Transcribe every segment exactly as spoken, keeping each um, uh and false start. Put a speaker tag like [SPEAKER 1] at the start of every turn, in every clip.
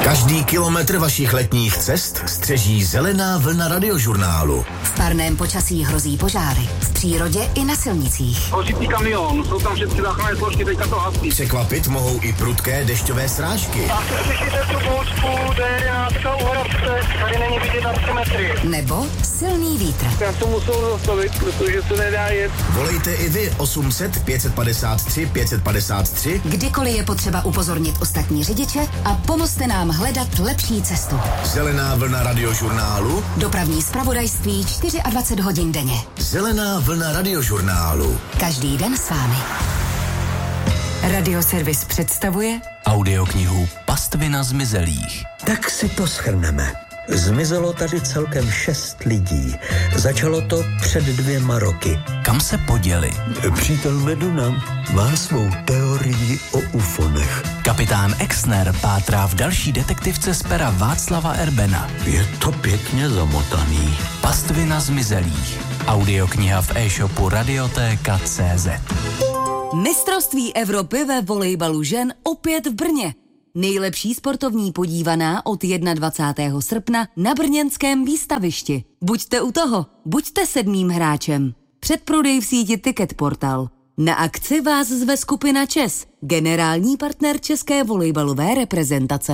[SPEAKER 1] Každý kilometr vašich letních cest střeží zelená vlna Radiožurnálu.
[SPEAKER 2] V parném počasí hrozí požáry. V přírodě i na silnicích.
[SPEAKER 3] Hořící kamion, jsou tam všechny záchranné složky, teďka to hasí.
[SPEAKER 1] Překvapit mohou i prudké dešťové srážky.
[SPEAKER 3] A slyšíte tu bouřku, D jedenáct u Hradce, tady není vidět na tři metry.
[SPEAKER 2] Nebo silný vítr.
[SPEAKER 3] Já to musel zastavit, protože to nedá jet.
[SPEAKER 1] Volejte i vy osm set pět set padesát tři pět set padesát tři.
[SPEAKER 2] Kdykoliv je potřeba upozornit ostatní řidiče a pomozte nám hledat lepší cestu.
[SPEAKER 1] Zelená vlna Radiožurnálu.
[SPEAKER 2] Dopravní zpravodajství dvacet čtyři hodin denně.
[SPEAKER 1] Zelená vlna Radiožurnálu.
[SPEAKER 2] Každý den s vámi. Radioservis představuje
[SPEAKER 4] audioknihu Pastvina zmizelých.
[SPEAKER 5] Tak si to shrneme. Zmizelo tady celkem šest lidí. Začalo to před dvěma roky.
[SPEAKER 4] Kam se poděli?
[SPEAKER 5] Přítel Meduna má svou teorii o ufonech.
[SPEAKER 4] Kapitán Exner pátrá v další detektivce z pera Václava Erbena.
[SPEAKER 5] Je to pěkně zamotaný.
[SPEAKER 4] Pastvina zmizelých. Audiokniha v e-shopu Radiotéka tečka cé zet.
[SPEAKER 2] Mistrovství Evropy ve volejbalu žen opět v Brně. Nejlepší sportovní podívaná od dvacátého prvního srpna na brněnském výstavišti. Buďte u toho, buďte sedmým hráčem. Předprodej v síti Ticket Portal. Na akci vás zve skupina ČES, generální partner české volejbalové reprezentace.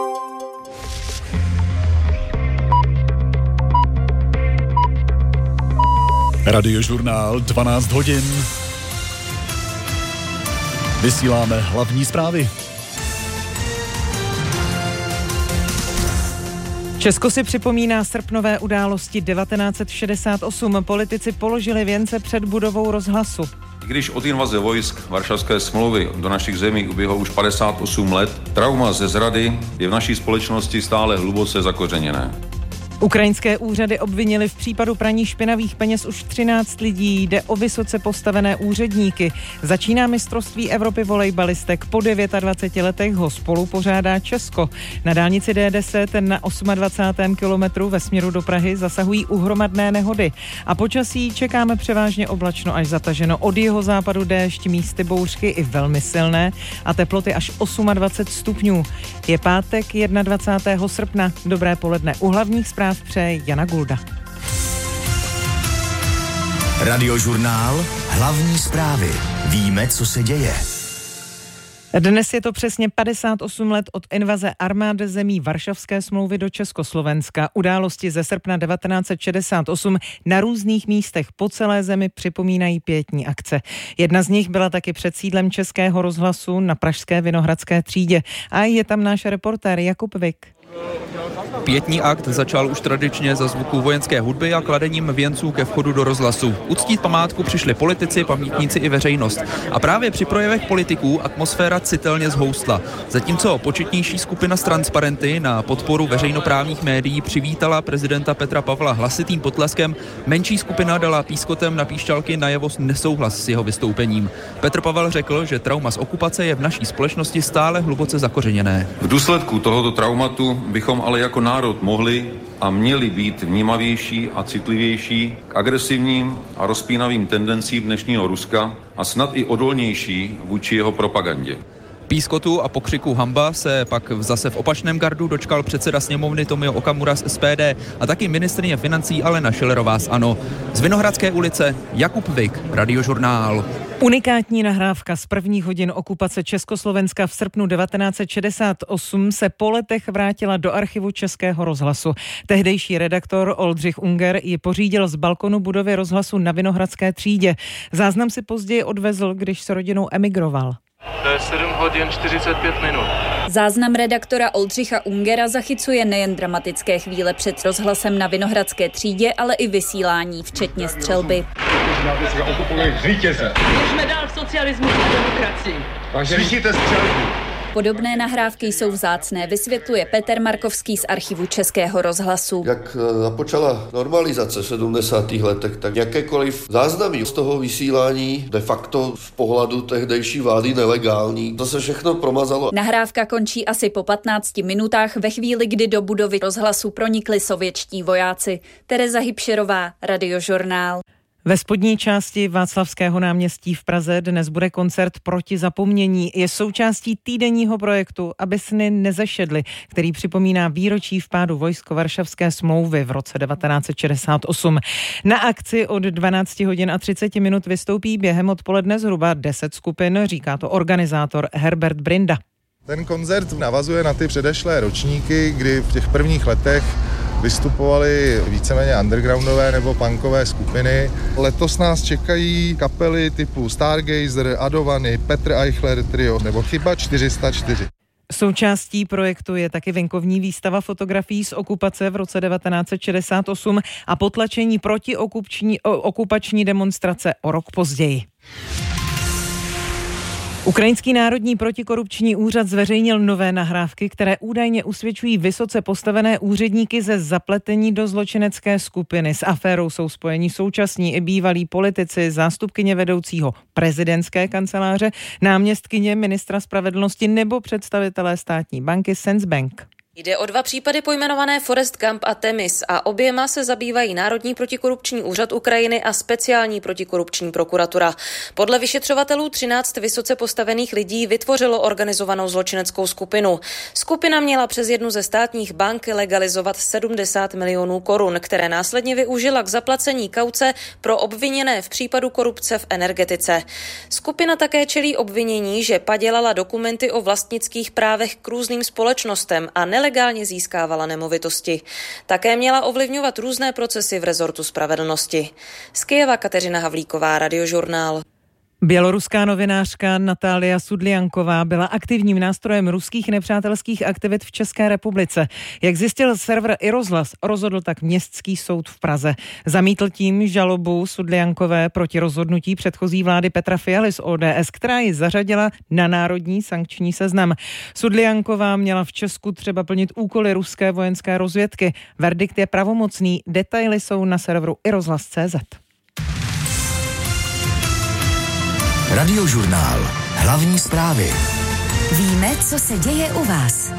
[SPEAKER 6] Radiožurnál dvanáct hodin. Vysíláme hlavní zprávy.
[SPEAKER 7] Česko si připomíná srpnové události devatenáct set šedesát osm. Politici položili věnce před budovou Rozhlasu.
[SPEAKER 8] I když od invaze vojsk Varšavské smlouvy do našich zemí uběhlo už padesát osm let, trauma ze zrady je v naší společnosti stále hluboce zakořeněné.
[SPEAKER 7] Ukrajinské úřady obvinili v případu praní špinavých peněz už třináct lidí. Jde o vysoce postavené úředníky. Začíná mistrovství Evropy volejbalistek. Po dvaceti devíti letech ho spolu pořádá Česko. Na dálnici D deset na dvacátém osmém kilometru ve směru do Prahy zasahují uhromadné nehody. A počasí čekáme převážně oblačno až zataženo. Od jihozápadu déšť, místy bouřky i velmi silné a teploty až dvacet osm stupňů. Je pátek dvacátého prvního srpna. Dobré poledne. U hlavních zpráv přeje Jana Gulda.
[SPEAKER 1] Radiožurnál, hlavní zprávy. Víme, co se děje.
[SPEAKER 7] Dnes je to přesně padesát osm let od invaze armád zemí Varšavské smlouvy do Československa. Události ze srpna devatenáct set šedesát osm na různých místech po celé zemi připomínají pietní akce. Jedna z nich byla taky před sídlem Českého rozhlasu na pražské Vinohradské třídě. A je tam náš reportér Jakub Vik.
[SPEAKER 9] Pietní akt začal už tradičně za zvuku vojenské hudby a kladením věnců ke vchodu do rozhlasu. Uctít památku přišli politici, pamětníci i veřejnost. A právě při projevech politiků atmosféra citelně zhoustla. Zatímco početnější skupina z Transparenty na podporu veřejnoprávních médií přivítala prezidenta Petra Pavla hlasitým potleskem, menší skupina dala pískotem na píšťalky najevo nesouhlas s jeho vystoupením. Petr Pavel řekl, že trauma z okupace je v naší společnosti stále hluboce zakořeněné.
[SPEAKER 8] V důsledku tohoto traumatu bychom ale jako národ mohli a měli být vnímavější a citlivější k agresivním a rozpínavým tendencím dnešního Ruska a snad i odolnější vůči jeho propagandě.
[SPEAKER 9] Pískotu a pokřiku hamba se pak zase v opačném gardu dočkal předseda sněmovny Tomio Okamura z S P D a taky ministryně financí Alena Schillerová z ANO. Z Vinohradské ulice Jakub Vik, Radiožurnál.
[SPEAKER 7] Unikátní nahrávka z prvních hodin okupace Československa v srpnu devatenáct set šedesát osm se po letech vrátila do archivu Českého rozhlasu. Tehdejší redaktor Oldřich Unger ji pořídil z balkonu budovy rozhlasu na Vinohradské třídě. Záznam si později odvezl, když s rodinou emigroval.
[SPEAKER 10] To je sedm hodin čtyřicet pět minut.
[SPEAKER 11] Záznam redaktora Oldřicha Ungera zachycuje nejen dramatické chvíle před rozhlasem na Vinohradské třídě, ale i vysílání, včetně střelby.
[SPEAKER 10] Běžme dál v socialismu a demokracii.
[SPEAKER 3] Slyšíte střelbu?
[SPEAKER 11] Podobné nahrávky jsou vzácné, vysvětluje Petr Markovský z archivu Českého rozhlasu.
[SPEAKER 12] Jak započala normalizace v sedmdesátých letech, tak jakékoliv záznamy z toho vysílání de facto z pohledu tehdejší vlády nelegální. To se všechno promazalo.
[SPEAKER 11] Nahrávka končí asi po patnácti minutách ve chvíli, kdy do budovy rozhlasu pronikli sovětští vojáci. Tereza Hybšerová, Radiožurnál.
[SPEAKER 7] Ve spodní části Václavského náměstí v Praze dnes bude koncert Proti zapomnění. Je součástí týdenního projektu Aby sny nezešedly, který připomíná výročí vpádu vojsk Varšavské smlouvy v roce devatenáct set šedesát osm. Na akci od dvanáct hodin a třicet minut vystoupí během odpoledne zhruba deset skupin, říká to organizátor Herbert Brinda.
[SPEAKER 13] Ten koncert navazuje na ty předešlé ročníky, kdy v těch prvních letech vystupovaly víceméně undergroundové nebo punkové skupiny. Letos nás čekají kapely typu Stargazer, Adovany, Petr Eichler Trio nebo Chyba čtyři sta čtyři.
[SPEAKER 7] Součástí projektu je taky venkovní výstava fotografií z okupace v roce devatenáct set šedesát osm a potlačení protiokupační okupační demonstrace o rok později. Ukrajinský národní protikorupční úřad zveřejnil nové nahrávky, které údajně usvědčují vysoce postavené úředníky ze zapletení do zločinecké skupiny. S aférou jsou spojeni současní i bývalí politici, zástupkyně vedoucího prezidentské kanceláře, náměstkyně ministra spravedlnosti nebo představitelé státní banky Sensbank.
[SPEAKER 14] Jde o dva případy pojmenované Forest Camp a Temis a oběma se zabývají Národní protikorupční úřad Ukrajiny a speciální protikorupční prokuratura. Podle vyšetřovatelů třináct vysoce postavených lidí vytvořilo organizovanou zločineckou skupinu. Skupina měla přes jednu ze státních bank legalizovat sedmdesát milionů korun, které následně využila k zaplacení kauce pro obviněné v případu korupce v energetice. Skupina také čelí obvinění, že padělala dokumenty o vlastnických právech k různým společnostem a nelegálně získávala nemovitosti. Také měla ovlivňovat různé procesy v rezortu spravedlnosti. Z Kyjeva Kateřina Havlíková, Radiožurnál.
[SPEAKER 7] Běloruská novinářka Natália Sudlianková byla aktivním nástrojem ruských nepřátelských aktivit v České republice. Jak zjistil server iRozhlas, rozhodl tak Městský soud v Praze. Zamítl tím žalobu Sudliankové proti rozhodnutí předchozí vlády Petra Fialy z O D S, která ji zařadila na národní sankční seznam. Sudlianková měla v Česku třeba plnit úkoly ruské vojenské rozvědky. Verdikt je pravomocný, detaily jsou na serveru iRozhlas tečka cé zet.
[SPEAKER 1] Radiožurnál. Hlavní zprávy.
[SPEAKER 2] Víme, co se děje u vás.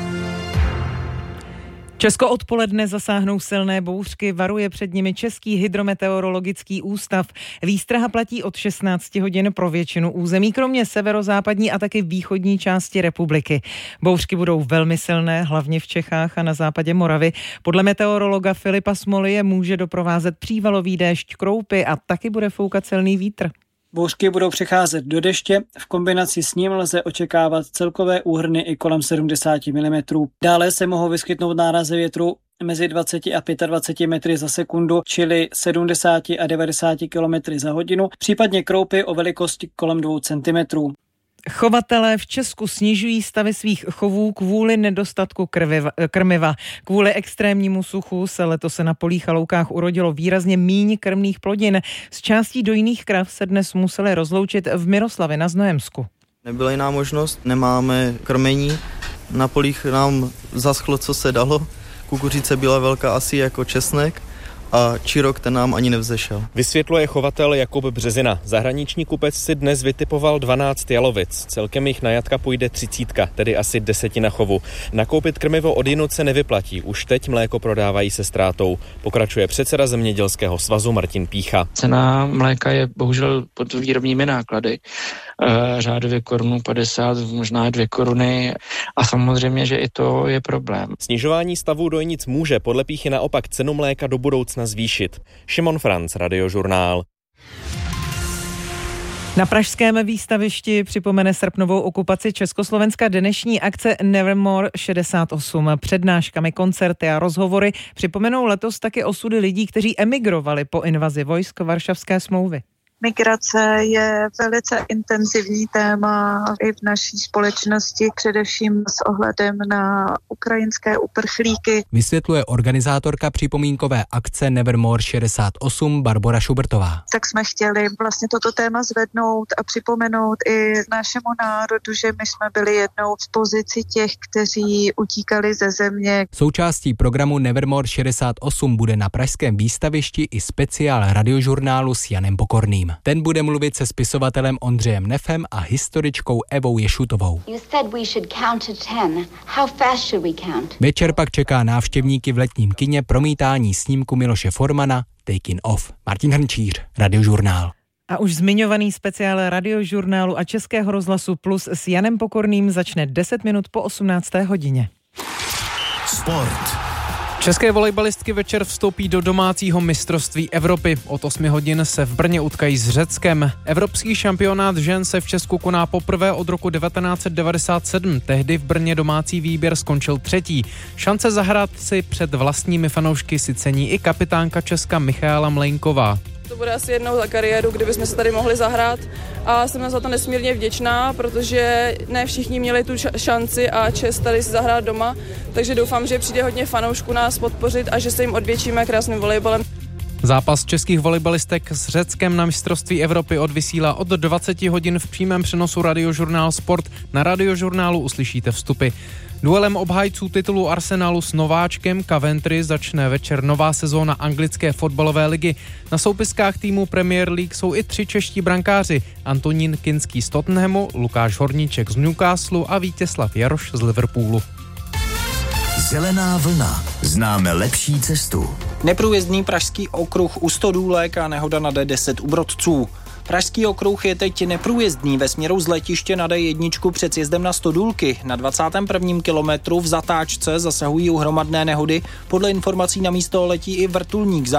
[SPEAKER 7] Česko odpoledne zasáhnou silné bouřky, varuje před nimi Český hydrometeorologický ústav. Výstraha platí od šestnáct hodin pro většinu území, kromě severozápadní a taky východní části republiky. Bouřky budou velmi silné, hlavně v Čechách a na západě Moravy. Podle meteorologa Filipa Smoly je může doprovázet přívalový déšť, kroupy a taky bude foukat silný vítr.
[SPEAKER 15] Bouřky budou přecházet do deště, v kombinaci s ním lze očekávat celkové úhrny i kolem sedmdesát milimetrů. Dále se mohou vyskytnout nárazy větru mezi dvacet a dvacet pět metry za sekundu, čili sedmdesát a devadesát kilometrů za hodinu, případně kroupy o velikosti kolem dvou centimetrů.
[SPEAKER 7] Chovatelé v Česku snižují stavy svých chovů kvůli nedostatku krviva, krmiva. Kvůli extrémnímu suchu se letos na polích a loukách urodilo výrazně míň krmných plodin. Z částí dojných krav se dnes museli rozloučit v Miroslavi na Znojemsku.
[SPEAKER 16] Nebyla jiná možnost, nemáme krmení, na polích nám zaschlo, co se dalo. Kukuřice byla velká asi jako česnek a čirok ten nám ani nevzešel.
[SPEAKER 17] Vysvětluje chovatel Jakub Březina. Zahraniční kupec si dnes vytipoval dvanáct jalovic. Celkem jich na jatka půjde třicítka, tedy asi desetina chovu. Nakoupit krmivo odjinud se nevyplatí. Už teď mléko prodávají se ztrátou. Pokračuje předseda Zemědělského svazu Martin Pícha.
[SPEAKER 18] Cena mléka je bohužel pod výrobními náklady. E, řádově korunu padesát, možná dvě koruny. A samozřejmě, že i to je problém.
[SPEAKER 17] Snižování stavů dojnic může podle Píchy naopak cenu mléka do budoucna zvýšit. Šimon Franc, Radiožurnál.
[SPEAKER 7] Na pražském výstavišti připomene srpnovou okupaci Československa dnešní akce Nevermore šedesát osm. Přednáškami, koncerty a rozhovory připomenou letos taky osudy lidí, kteří emigrovali po invazi vojsk Varšavské smlouvy.
[SPEAKER 19] Migrace je velice intenzivní téma i v naší společnosti, především s ohledem na ukrajinské uprchlíky.
[SPEAKER 20] Vysvětluje organizátorka připomínkové akce Nevermore šedesát osm Barbora Šubertová.
[SPEAKER 19] Tak jsme chtěli vlastně toto téma zvednout a připomenout i našemu národu, že my jsme byli jednou z pozici těch, kteří utíkali ze země.
[SPEAKER 20] Součástí programu Nevermore šedesát osm bude na pražském výstavišti i speciál Radiožurnálu s Janem Pokorným. Ten bude mluvit se spisovatelem Ondřejem Nefem a historičkou Evou Ješutovou. Večer pak čeká návštěvníky v letním kině promítání snímku Miloše Formana Taking Off. Martin Hrnčíř, Radiožurnál.
[SPEAKER 7] A už zmiňovaný speciál Radiožurnálu a Českého rozhlasu Plus s Janem Pokorným začne deset minut po osmnácté hodině.
[SPEAKER 1] Sport.
[SPEAKER 21] České volejbalistky večer vstoupí do domácího mistrovství Evropy. Od osmi hodin se v Brně utkají s Řeckem. Evropský šampionát žen se v Česku koná poprvé od roku devatenáct set devadesát sedm. Tehdy v Brně domácí výběr skončil třetí. Šance zahrát si před vlastními fanoušky si cení i kapitánka Česka Michaela Mlejnková.
[SPEAKER 22] To bude asi jednou za kariéru, kdybychom se tady mohli zahrát a jsem za to nesmírně vděčná, protože ne všichni měli tu šanci a čest tady si zahrát doma, takže doufám, že přijde hodně fanoušků nás podpořit a že se jim odvětšíme krásným volejbalem.
[SPEAKER 21] Zápas českých volejbalistek s Řeckem na mistrovství Evropy odvysílá od dvacet hodin v přímém přenosu Radiožurnál Sport. Na Radiožurnálu uslyšíte vstupy. Duelem obhájců titulu Arsenalu s nováčkem Coventry začne večer nová sezóna anglické fotbalové ligy. Na soupiskách týmu Premier League jsou i tři čeští brankáři. Antonín Kinský z Tottenhamu, Lukáš Horníček z Newcastlu a Vítězslav Jaroš z Liverpoolu.
[SPEAKER 1] Zelená vlna. Známe lepší cestu.
[SPEAKER 23] Neprůjezdný pražský okruh u Stodůlek a nehoda na D deset u Brodců. Pražský okruh je teď neprůjezdný ve směru z letiště na D jedna před sjezdem na Stodůlky. Na dvacátém prvním kilometru v zatáčce zasahují hromadné nehody. Podle informací na místo letí i vrtulník.